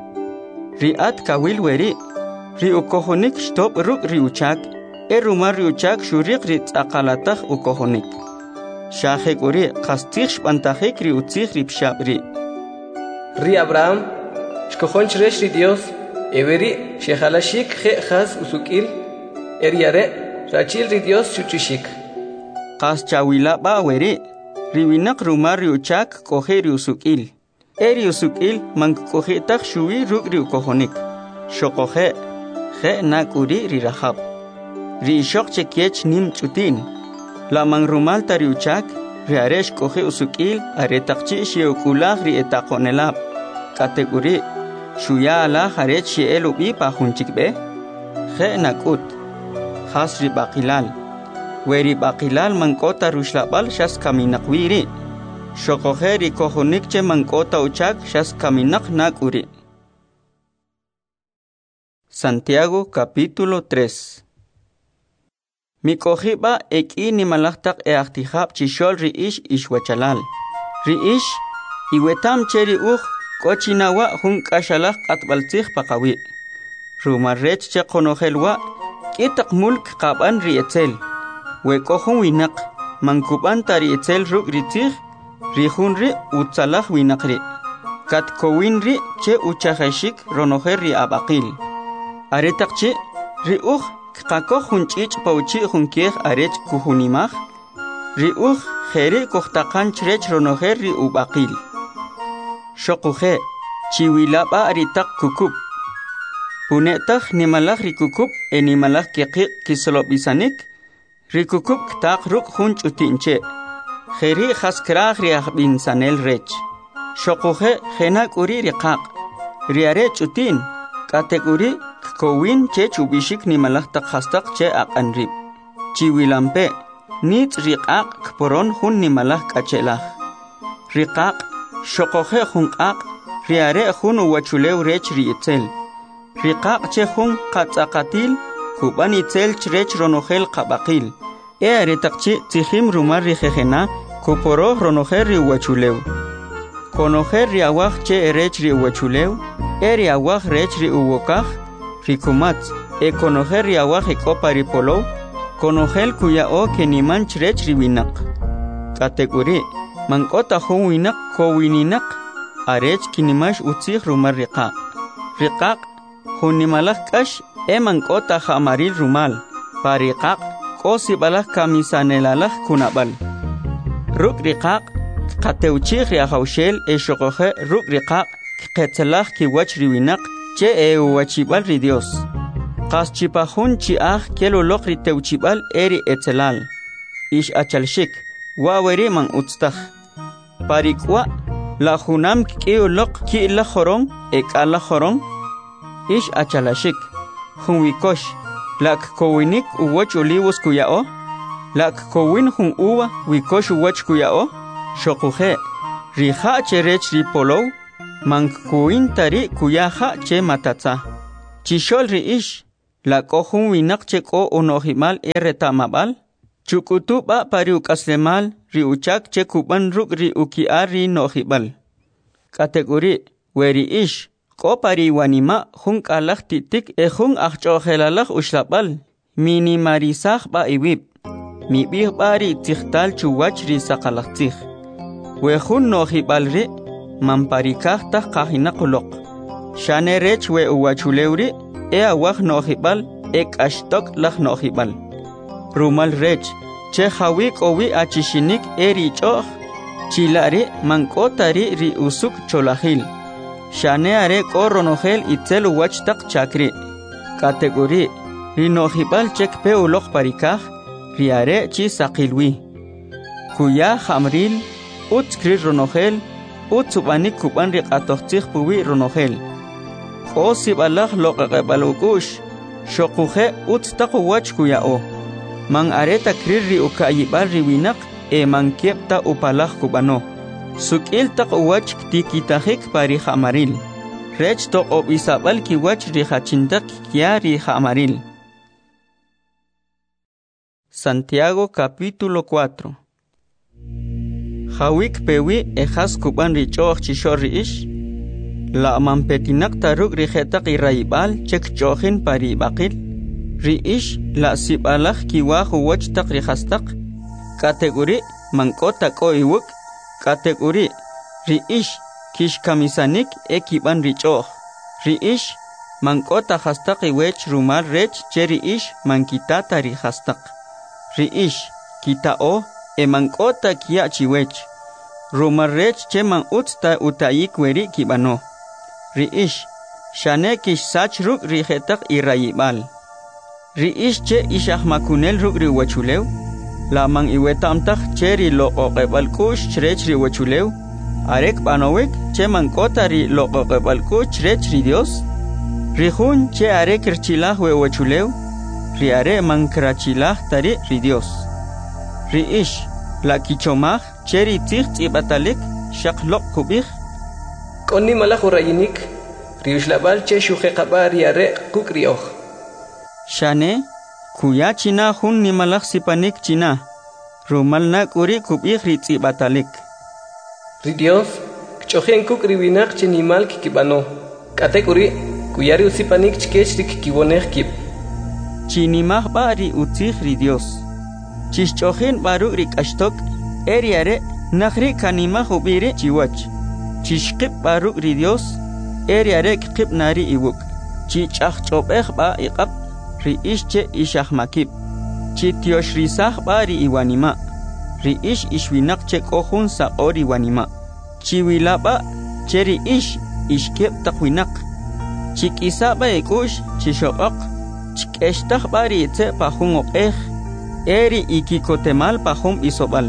ri at kawil weri ri ukohonik stop ruk ri uchak e rumar ri uchak shurik ri aqalatah ukohonik shahek uri qastikh shpantahik ri utzikh ri pshabri ri Abraham shkohon chresh ri Dios everi shehalashik khe khas usukil eriare rachil ri Dios chuchishik qas chawila ba weri riwinak rumar ri uchak kohe ri usukil eri usukil mank kohe tak shuwi ruk ri ukohonik shokohe khe nakuri ri rahab ri shok chekech nim chutin la man rumal tari uchak ri aresh kohe usukil are takchi shiukulah ri etaqonelab kategori shuya ala harech shielu bi pa hunchikbe khe nakut khas ri baqilal weri baqilal mankota rushlabal shas kaminakwiri shokohe ri kohonik che mankota uchak shas kaminak nakuri. Santiago capítulo tres. Mi kohiba eki ni malaktak e aktihab chishol ri ish ishwachalal ri ish iwetam cheri uj kochinawa hun kashalak atbaltzih paqawi rumarrech che qonohelwa kitak mulk qaban ri etzel we kohun winak mankuban tari etzel ruk ritzih ri hunri utsalah winakri kat kowinri che uchahashik ronoher ri abaqil aretakchi ri uj qako hunchich pauchi hunkeh arech kuhunimah ri uj kheri kohtaqan chrech ronoher ri ubaqil shokuhe chiwilaba aritak kukub punetah nimalah ri kukub enimalah keqi kislobisanik ri kukub ktaq ruk hunch utinche kheri khaskrah ri ahbin sanel rech shokuhe khenak uri riqaq ri arech utin kategori kowin che chubishik nimalah tak khastaq che aqanrib chiwilampe nit riqaq kporon hun nimalah kachelah riqaq shokohe hunqaq riare hun wachulew rech ri itzel riqaq che hun qatsaqatil kuban itzel chrech ronohel qabaqil e aretaqchi tihim rumar ri khejena kuporo ronoher ri wachulew konoher ri awaj che rech ri wachulew eri awaj rech ri uwokaj rikumat e konoher ri awaj ekopa ri polow konohel kuya o keniman chrech ri winak kategori mankota hun winak ko wininak arech kinimash utzih rumar riqaq riqaq hunimalah kash e mankota hamaril rumal pariqaq kosi balah kamisanelalah kunabal ruk riqaq qateuchih ri ahawshel e shokohe ruk riqaq qetsalah ki wach ri winak che e wachibal ri Dios qas chipahun chi ah kelo loq ri teuchibal eri etzelal ish achalshik waweri man utztah parikwa la junam kiyo loq ki la jorong ek ala jorong ish achalashik hun wikosh lak kowinik uwach olivos kuyao lak kowin hun uwa wikosh uwach kuyao Shokuje, riha che rech ri polow, mankuin tari kuyaha che matatza. Chishol ri ish, la kohun winak che ko unohimal eretamabal, chukutuba pariuk aslemal, ri uchak che kuban ruk ri ukiar ri nohibal. Kategori, weri ish, ko pari wanima hung alak titik e hung achchohelalak ushlabal, minimarisah ba iwib. Mi bih bari tikhtal chuwach ri sakalaktikh. Wehun nohibal ri, mamparikah tah kahina kulok. Shane rech we uwachulewri, e awak nohibal, ek ashtok lak nohibal. Rumal rech, che hawik owi achishinik eri choh, chilari mankotari ri usuk cholahil. Shane are koronohel itzel uwach tak chakri. Kategori, ri nohibal chek pe ulok parikah, riare chi sakilwi. Kuya hamril, ut skri ronohel, ut subanik kuban rik atohtikh puwi ronohel. O sibalak loqaqebalukush, shokuje ut takuwach kuyao. Mang areta kriri ukayibal riwinak e mankiepta upalak kubano. Sukil takuwach tikitahik pari hamaril. Rech to obisabal kiwach rihachintak kia rihamaril. Santiago capítulo cuatro. Hawik pewi ejas kuban richoch chishori ish. La mampetinak taruk rihetak iraibal chek chohin pari bakil. Ri ish la sibalak kiwahu wach tak rihastak. Kategori mangkota ko iwuk. Kategori ri ish kish kamisanik ekiban richoch. Ri ish mangkota hastak iwech rumal rech cheri ish mankitata rihastak. Ri ish kitao e mankota kia chiwech. Rumarrech che man utsta utayik weri kibano. Ri ish shane kish sach ruk rihetak irayibal. Ri ish che ishah makunel ruk ri wachulew. La man iwetamtak che ri loqoqebal kush chrech ri wachulew. Arek banowek che mankota ri loqoqebal kush chrech ri Dios. Ri hun che arek rchilah we wachulew. Ri are mankrachilah tari ri Dios. Ri ish la kichomah cheri tzikh tzibatalik shaklok kubikh. Koni malach urayinik riushlabal che shuche qabar yare kukrioch. Shane kuya china hun ni malach sipanik china. Rumal na kuri kubikh ri tzibatalik. Ri Dios kchochen kukri winak chinimal kikibano. Kate kuri kuyari usipanik chkech ri kikibonech kib. Chinimah bari utzikh ri Dios. Chishchohin baru rik ashtok eriare nakhri kanima hubiri chiwach. Chishkip baru ri Dios eriare kip nari iwuk. Chichach chobeh ba iqab ri ishche ishah makib. Chityosh risah bari iwanima. Ri ish ishwinak che kohun sa ori wanima. Chiwilaba cheri ish ishkip takwinak. Chikisa ba ikush chishokok. Chikeshtah bari itse pahung okeh. Eri ikikotemal pahum isobal.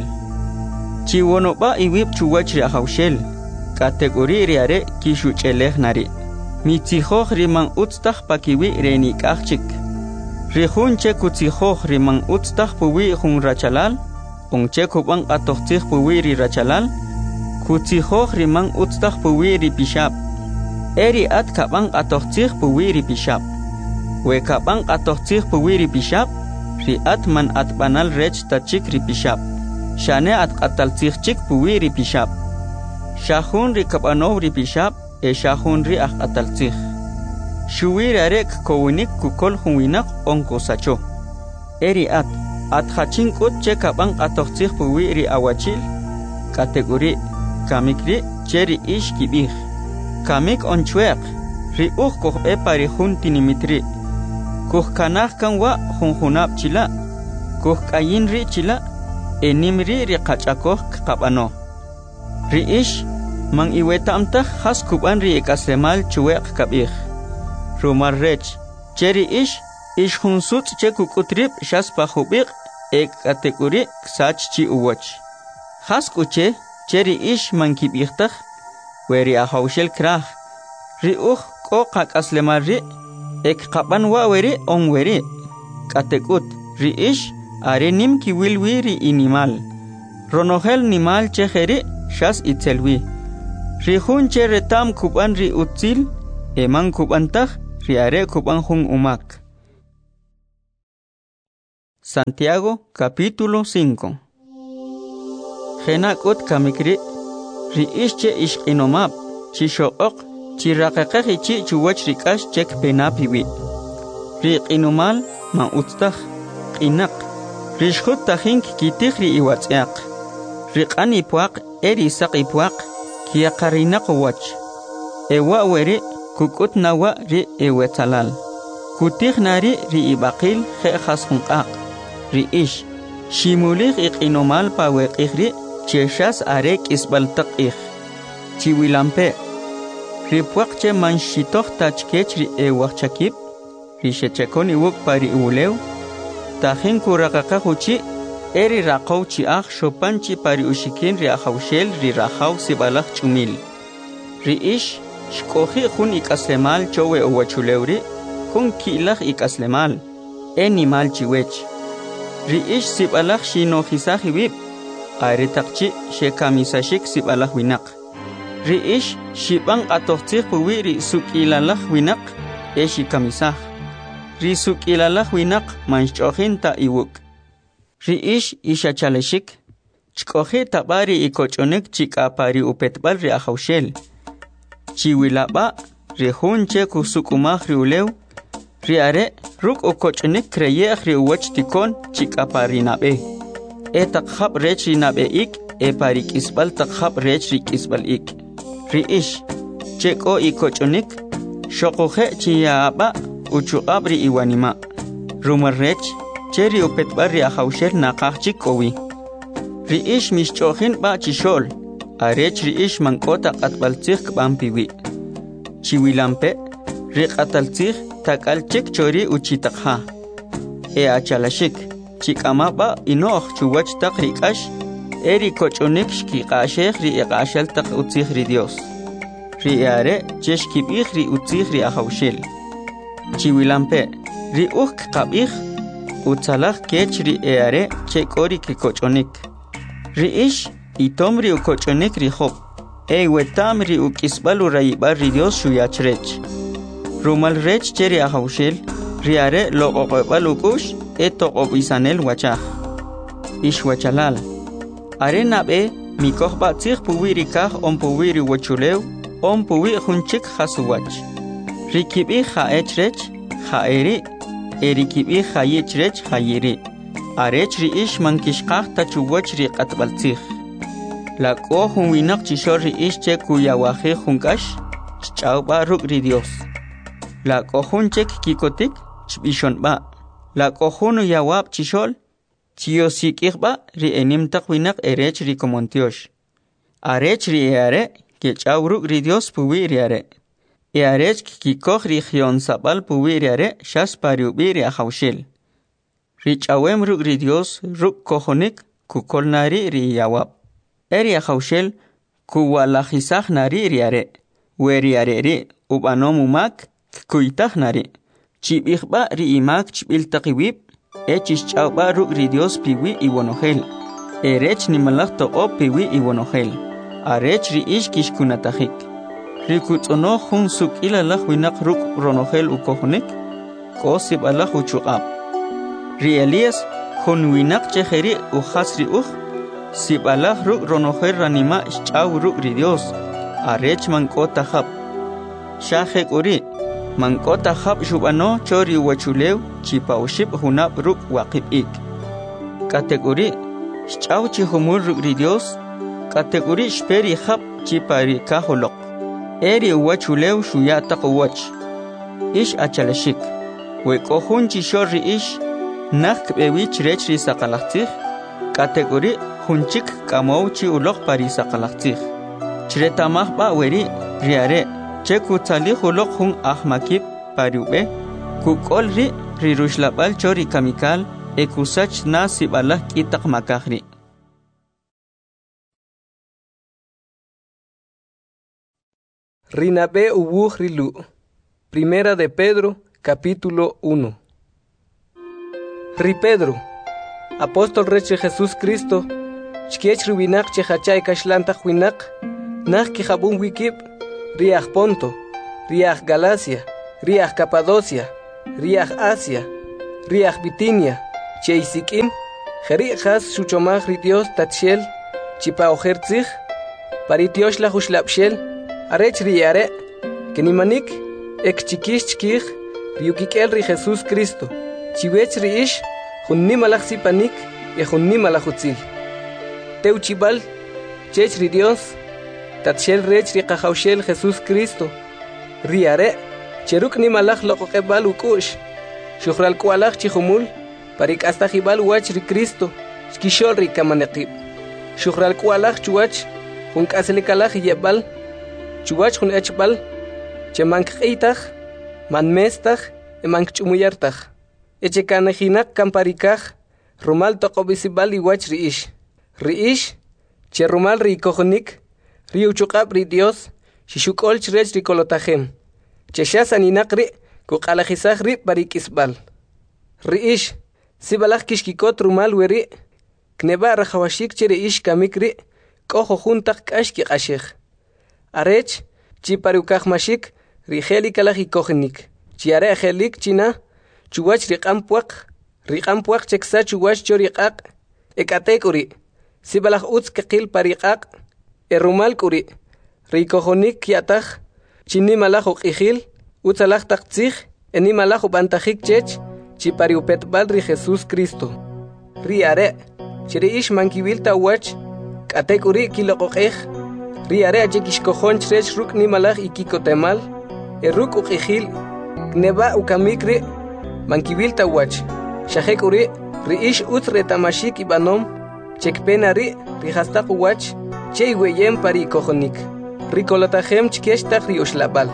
Chiwonoba iwib chuwach ri ahawshel. Kategori riare kishucheleh nari. Mitzihoch rimang utstah pakiwi renik achik. Rihun che kutzihoch rimang utstah puwi hun rachalal. Ung che kubang atochtich puwi ri rachalal. Kutzihoch rimang utstah puwi ri pishab. Eri at kabang atochtich puwi ri pishab. We kabang atochtich puwi ri pishab. Ri at man at banal rech tachik ri pishab. Shane at qatal chik puwi ri pishab. Shahun ri kabanov ri pishab e shahun ri ak qatal chik. Shuwir arek kowinik kukol huwinak onko sacho. Eri at at hachin kut che kabang atoch chik puwi ri awachil. Kategori kamik ri cheri ish kibih. Kamik onchweak ri uh koh e pari hun tinimitri. Kuh kanah kan wa hunhunab chila. Kuh kayin ri chila. Enimri ri qachakoh kabano. Ri ish mang iwetamtah has kuban ri ekasemal chuweq kabih. Rumar rech cheri ish ish hunsut che kukutrip shas pahubik ek kategori sach chi uwach. Has kuche cheri ish mang kibihtak weri ahawshel krah. Ri uh ko kakaslemar ri ek kaban wa weri on weri. Katekut ri ish are nim ki wilwiri inimal. Ronogel nimal chejeri shas itzelwi. Rihun che retam kuban ri utzil, eman kubantah riare kuban hun umak. Santiago capítulo cinco. Genakot kamikri, ri ische ishqinomab, chishook, chiraqaqi chi chuwach rikash chek penapiwi. Ri qinumal ma utstah, qinak. Rishkhut tahink kitih ri iwatziaq. Riqan ipuaq, eri saq ipuaq, kiaqarinak wach. Ewa weri, kukut nawa ri ewetalal. Kutih nari ri ibaqil khas hunqaq. Ri ish, shimulich iqinomal paweqihri, cheshas arek isbaltaq ich. Chiwilampe. Ri puaqche manshitoh tachkech ri ewachakip, ri shechekon iwuk pari iwulew. Tahin kuraqaqa huchi, eri raqaw chi akh shopanchi pari ushikin ri akhawshel ri rahaw sibalaq chumil. Ri ish, shkohi khun ikaslemal chowe owachulewri, khun kilaq ikaslemal, enimal chiwech. Ri ish sibalaq shinohisaq ibib, ari taqchi shekamisashik sibalaq winaq. Ri ish shibang atohtzih puwi ri sukilalaq winaq, eshi kamisaq. Ri sukilalaq winaq manshchohin ta iwuk. Ri ish ishachaleshik, chkohi tabari ikochonik chikapari upetbal ri akhawshel. Chiwilaba, ri hunche kusukumaj ri ulew, ri are ruk ukochonik kreyej ri uwach tikon chikapari nabe. E takhab rech ri nabe ik, e pari kisbal takhab rech ri kisbal ik. Ri ish, cheko ikochonik, shokoje chiyaaba, uchuqabri iwanima. Rumarrech, cheri upetbar ri akhawshel naqaqchik kowi. Ri ish mishchohin ba chishol, arech ri ish mankota qatbaltzih kbampiwi. Chiwilampe, ri qataltzih takalchik chori uchitaqha. E achalashik, chikama ba inoh chuwach taq rikash, eri kochonik shkiqasheh ri iqashal taq utzih ri Dios. Ri are cheshkibih ri utzih ri akhawshel. Chiwilampe, ri uk qabih, utzalaq kech ri eare chekori ki kochonik. Ri ish, itom ri ukochonik ri hop. E wetam ri ukisbalu rayibar ri Dios shuyachrech. Rumal rech cheri akhawshel, ri are loqoqebal ukush, e toqobisanel wachaj. Ish wachalal. Are nabe, mikoh batzih puwi ri kaj on puwi ri wachulew, on puwi hunchik khasuwach. Ri kibi khaechrech, khaeri, eri kibi khayechrech khayeri. Arech ri ish mankishqaq tachuwach ri qatbaltzih. La ko hun winaq chishor ri ish che kuyawaje hunkash, ch'awba ruk ri Dios. La ko hun chek kikotik, chbishon ba. La ko hun yawab chishol, chiyosik ba ri enim taq winaq erech ri komontiosh. Arech ri eare, ke ch'aw ruk ri Dios puwi ri are. Earech kikoh ri khion sabal puwi ri are, shas pariubi ri akhawshel. Ri ch'awem ruk ri Dios, ruk kohonik, kukol nari ri yawab. Eri akhawshel, kuwalajisaj nari ri are. Weri are ri, ubanom umak, kuytaj nari. Chibijba ri imak chbil taqiwib, echis ch'awba ruk ri Dios piwi iwonogel. Erech nimalaj to'o piwi iwonogel. Arech ri ish kishkunatajik. Ri kutzono hun sukilalaj winaq ruk ronogel ukohonik, kosib alaj uchuqab. Ri Elías, hun winaq chejeri ujas ri uj, sib alaj ruk ronogel ranima ch'aw ruk ri Dios. Arech mankota jab. Shajek uri, mankota jab shubano chori wachulew, chipawshib hunab ruk waqib ik. Kategori, ch'aw chihumul ruk ri Dios, kategori shperi jab chipari kaholok. Eri wachulew shuya taqwach. Ish achalashik. Wekohun chishor ri ish, nak bewich rech ri saqalaqtih, kategori hunchik kamow chi ulok pari saqalaqtih. Chretamah ba weri, riare, cheku talih ulok hun ahmakib pariube, kukol ri ri rushlabal chori kamikal, ekusach na sibalah kitaq makahri. Rinabe ubuj rilu. Primera de Pedro, capítulo uno. Ri Pedro, apóstol reche Jesús Cristo, chkech ruwinak che hachay kashlanta winak nak ki jabun wikib riach Ponto, riach Galacia, riach Capadocia, riach Asia, riach Bitinia, che isikim jeri khas shuchomach ri Dios tatshel chipa ojertzig paritiosh la hushlapshel arech riare kenimanik ek chikish chkig riukikel ri Jesus Cristo chiwech riish junni malach sipanik e junni malachutzil teu chibal chech ri Dios tatshel rech ri qahawshel Jesus Cristo riare cheruk ni malach loqebal ukush shukhral kualach chihumul parik hasta jibal wach ri Cristo skishol ri kamanaqib shukhral kualach chuach jun kaselikalach yebal chuach jun echbal chemank qitach man mestach e mank chumuyartach eche kanajinak kamparikaj rumal toqobisibal iwach riish riish che rumal ri kojonik ri uchuqab ri Dios shishukol chrech ri kolotajem che shasaninaqri kuqalajisaj ri parikisbal riish sibalaj kishkikot rumal weri kneba rajawashik chere ish kamikri kojo juntaq kashki qashej arech chi parukaj mashik rijeli kalaji kojenik chiare ajelik china chuwach riqampuaq riqampuaq cheksa chuwach choriqaq ekatekuri sibalaj utz qil pariqaq erumal kuri rikojonik yataj chini malaj uqijil utzalaj taqtzij eni malaj ubantajik chech chi pariupetbal ri Jesus Cristo riare chiri ish mankibilta wach katekuri kiloqoqej riare achekishkojon chrech ruk ni malaj ikikotemal eruk uqijil neba ukamikri mankibilta wach shajekuri ri ish utz retamashik ibanom chekpenari ri hastaq wach chey weyem pari kojonik rikolotajem chkeshtaq ri ushlabal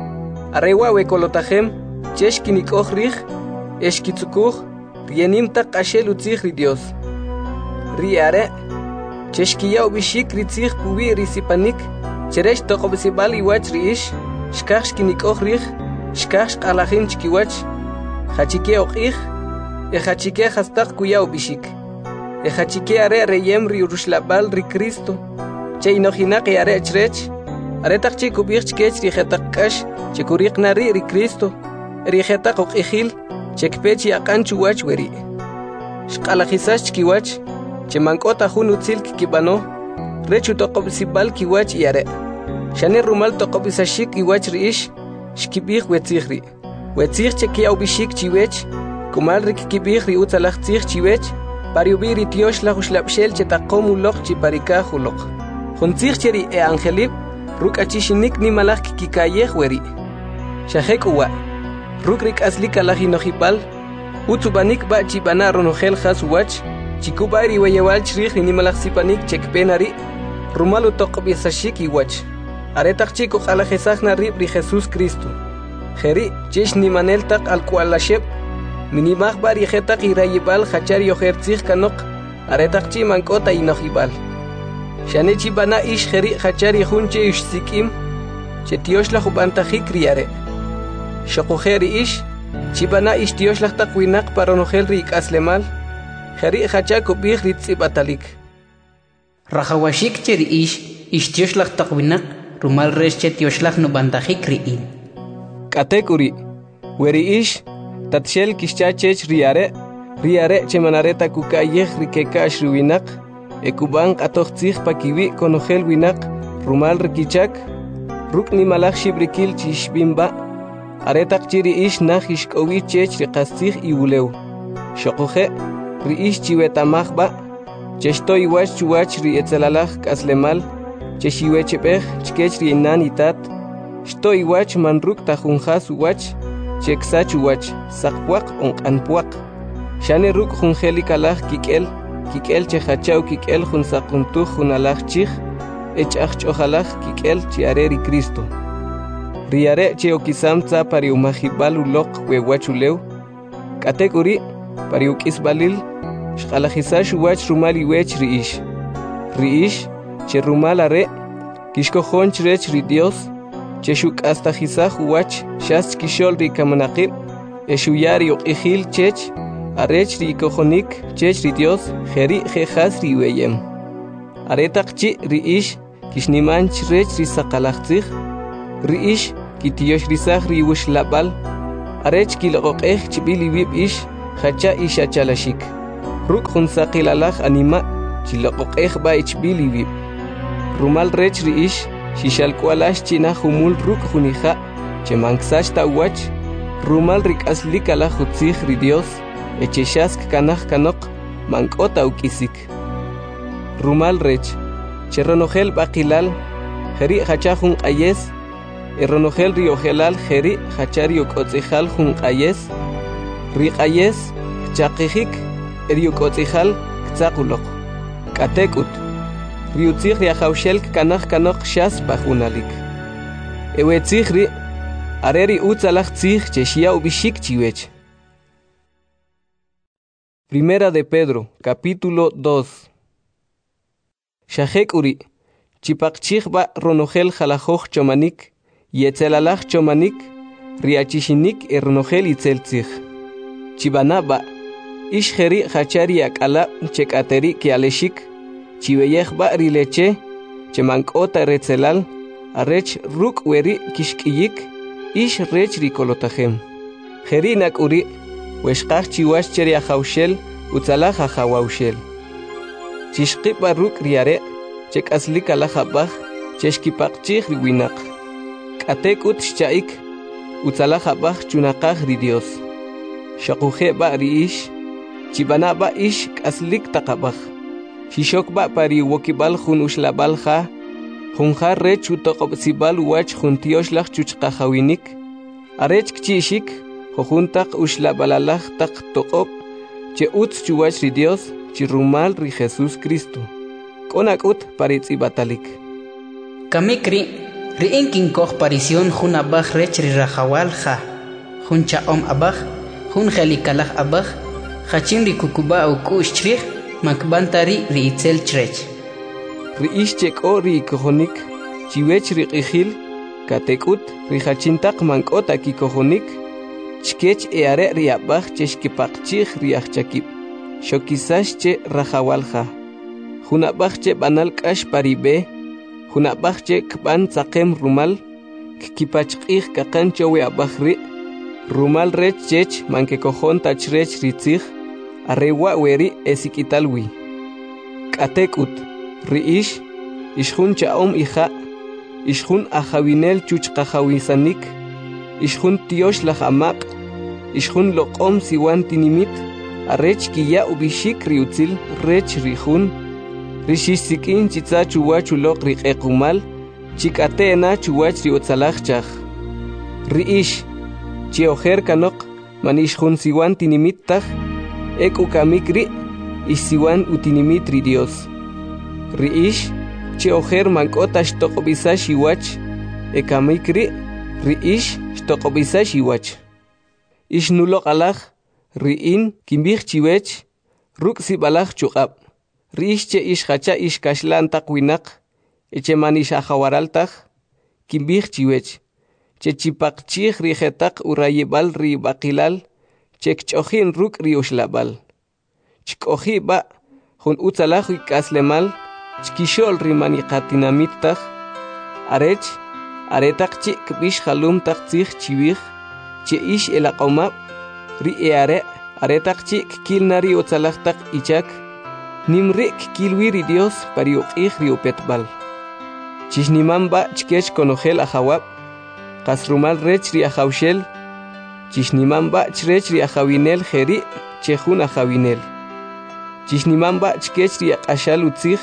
arewa we kolotajem cheshkinikoj rij eshkitzukuj rienimta qashel utzij ri Dios riare cheshkiya ubishik ritzij pubi risipanik cheresh toqobisibal iwach riish shkaj shkinikoj rij shkaj shqalajin chkiwach hachike oqij e hachike hastaq kuya ubishik e hachike are reyem ri urushlabal ri Cristo cheinojinaq yare chrech aretaq chikubij chkech ri jetaqash chikuriqnari ri Cristo ri jetaq oqijil chekpechi aqan chuwach weri shqalajisash chkiwach chemankota jun utzil kibano rechu toqobisibal kiwach yare shane rumal toqobisashik iwach riish shkibij wetzijri wetzij chekiaw bishik chiwech kumal rik kibij ri utzalaj tzij chiwech pariubiri tiosh la hushlapshel chetaqom uloq chiparika huloq juntzij cheri e angelib rukachishinik ni malaj kikayej weri shajekuwa rukrik aslika lajinojibal utsubanik ba chibana ronojel jaswach chikubari wayewal chrij ni malaj sipanik chekpenari rumalu toqbisashik iwach aretaq chiku qalajesajna rib ri Jesus Cristo jeri chesh ni maneltaq alkualasheb minimaj bari jetaq irayibal hachar yojertzij kanok aretaq chi mankota inojibal shane chibana ish jeri hachar yjunche ishsikim chetiosh la jubantajik riare shokujeri ish chibana ish tiosh la taqwinaq paronojel ri ikaslemal jeri hacha kubij ri tzibatalik rajawashik cheri ish ish tiosh la taqwinaq rumal resh chetiosh la nubantajik riin katekuri weri ish tatshel kishchachech riare riare chemanareta kukayej rikekash riwinaq ekuban qatoqtzij pakiwi konojel winaq rumal rikichak rukni malaj shibrikil chishbimba aretaq chiri ish naj ishk'owi chech riqastzij iwulew shoqoje ri ish chiwetamajba cheshto iwach chuwach ri etzalalaj k'aslemal cheshiwechebej chkech ri inan itat shto iwach manruk tajunjas uwach cheksa chuwach saqpuaq onq'anpuaq shane ruk junjelikalaj kik'el kik'el chejachaw kik'el jun saquntuj jun alaj chij ech'aj ch'ojalaj kik'el chiare ri Cristo riare che okisam tza pari umajibal uloq wewach ulew k'atek uri pari uk'isbalil shqalajisash uwach rumal iwech riish riish che rumal are kishkojon chrech ri Dios che shuk'astajisaj uwach shas kishol ri kamanaqib eshuyari uq'ijil chech arech ri kojonik chech ri Dios jeri jejas ri weyem aretaqchi riish kishnimanch rech risaqalaqtzig riish kitiyosh risaq riwush labal arech kiloqeq chibiliwib ish khacha isha chalashik ruk khunsaqilalaq anima chiloqeq ba ichbiliwib rumal rech riish shishalkwalash china humul ruk hunija chemanxash tawach rumal rik'aslikala jutzig ri Dios echeshask kanaj kanok mank'ota uk'isik rumal rech cheronojel baqilal jeri hacha junq'ayes eronojel riojelal jeri hachari ok'otz'ijal junq'ayes riq'ayes chaqijik eriok'otz'ijal ktzaq'uloq k'atek'ut riutzig riajawxel kanaj kanok xas pajunalik ewetzig ri areri utzalaj tzig chexia ubishik chiwech. Primera de Pedro, capítulo dos. Shajek uri, chipaqchig ba ronogel jalajoj chomanik, yetzelalaj chomanik, riachishinik eronogel itzeltzig. Chibana ba, ishjeri hachari akala chekateri kialeshik, chiveyej ba rileche, chemankota retzelal, arech ruk weri kishkiyik, ish rech rikolotajem. Jeri nak uri, weshqaj chiwash cheri ajawshel, utzalaj ajawawshel. Chishqipa ruk riare, chek aslik alajabaj, cheshkipaqchig riwinak. K'atek ut shchaik, utzalajabaj chunaqaj ri Dios. Shaquje ba riish, chibana ba ish k'aslik taqabaj. Shishok ba pari wokibal jun ushlabalja, junjar rech utoqobsibal wach juntioshlag chuchqajawinik. Arech kchishik, jojuntaq ushlabalalaj taq toqob, che utz chuwach ri Dios, chirumal ri Jesús Cristo. Konakut paritzi batalik. Kamikri, ri inkin koch parisión jun abaj rech ri rajawal ja. Jun chaom abaj, jun jelikalaj abaj, jachin ri kukuba u kush chrij, makbantari ri itzel chrech. Ri ishchek o ri kojonik, chiwech ri qijil, katekut ri jachintaq mankota ki kojonik, chkech eare ri abaj cheshkipaqchig ri ajchakib. Shokisash che rajawalja. Junabaj che banal kash paribe, junabaj che kban tzaqem rumal, kipachqig kakan chowe abajri, rumal rech chech manke kojon tachrech ritzig, arrewa weri esikitalwi. Katekut, riish, ishjun chaom ija, ishjun ajawinel chuchqajawisanik, ishjun tiosh lajamaq, ishjun loqom siwan tinimit, arech kiya ubishik riutzil rech rijun, rishisikin chitza chuwach uloq riqequmal, chikatena chuwach riotzalajchaj. Riish, chiojer kanok, manishjun siwan tinimittaj, ek ukamikri, isiwan utinimit ri Dios. Riish, chiojer mankota shtoqobisa shiwach, ekamikri, riish shtoqobisa shiwach. Ishnuloq alaj, riin kimbij chiwech, ruk sibalaj chuqab. Riish che ish hacha ish kashlan taqwinak, eche manish ajawaraltaj, kimbij chiwech. Che chipaqchig rijetaq urayibal ri baqilal, che kchojin ruk ri ushlabal. Chkoji ba, jun utzalaj ikaslemal, chkishol ri maniqatinamitaj, arech, aretaq chi kbish halum taq tzig chiwij, che ish elaqomab, ri eare, aretaq chi kilnari utzalaj taq ichak, nimri kilwi ri Dios pari uqij ri upetbal. Chishniman ba chkech konojel ajawab, qasrumal rech ri ajawshel, chishniman ba chrech ri ajawinel jeri, chejun ajawinel. Chishniman ba chkech ri aqashal utzig,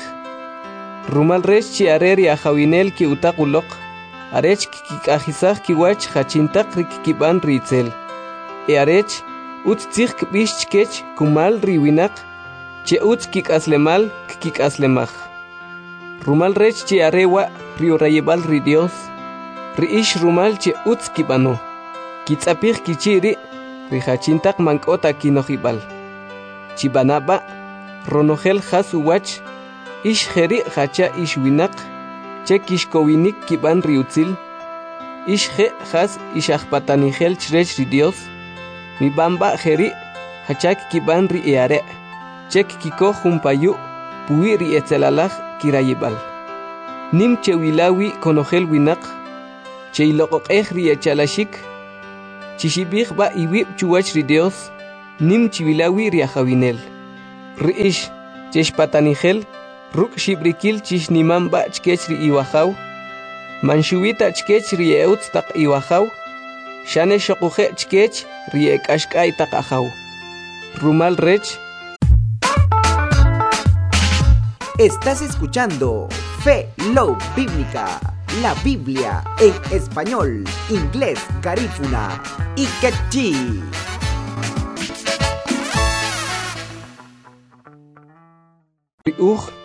rumal rech chi are ri ajawinel ki utaquloq, arech kikajisaj kiwach jachintaq ri kikiban ri itzel. E arech, utz tzig kbish chkech kumal ri winak, che utz kikaslemal kikaslemaj. Rumal rech che arewa ri urayebal ri Dios, ri ish rumal che utz kibano, kitzapij kichiri, ri jachintaq mankota kinojibal. Chibanaba, ronojel jas uwach, ish jeri hacha ish winak, che kishkowinik kiban ri utzil, ish je jas ish ajpatanijel chrech ri Dios, mi bamba jeri hachak kiban ri eare, chek kiko jumpayu, puwi ri etzelalaj kirayibal. Nim chewilawi konojel winak, cheiloqoqej ri echalashik, chishibij ba iwib chuwach ri Dios, nim chiwilawi ri ajawinel. Riish, cheshpatanijel, ruk shibrikil chish niman ba chkech ri iwajaw, manshuwita chkech ri eutz tak iwajaw, shane shokuje chkech ri ekashkay tak ajaw. Rumal Rech. Estás escuchando Fe Love Bíblica, la Biblia en español, inglés, garífuna y quechí. Riuj